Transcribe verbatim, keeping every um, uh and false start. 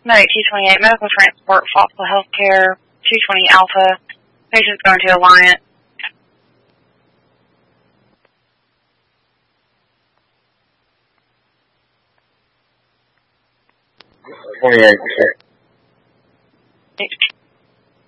Medic two twenty-eight, medical transport, Fossil Healthcare, two twenty Alpha. Patient's going to Alliance. twenty-eight, sir.